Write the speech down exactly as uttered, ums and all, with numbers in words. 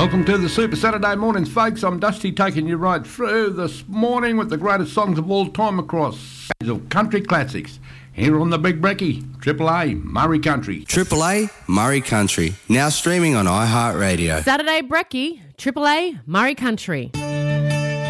Welcome to the Super Saturday mornings, folks. I'm Dusty, taking you right through this morning with the greatest songs of all time across of country classics. Here on the Big Brekkie, Triple A Murray Country. Triple A Murray Country, now streaming on iHeartRadio. Saturday Brekkie, Triple A Murray Country.